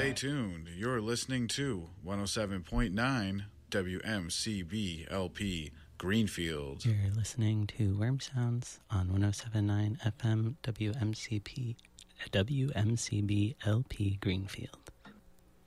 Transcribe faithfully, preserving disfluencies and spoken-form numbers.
Stay tuned. You're listening to one oh seven point nine W M C B L P Greenfield. You're listening to Worm Sounds on one oh seven point nine F M W M C P W M C B L P Greenfield.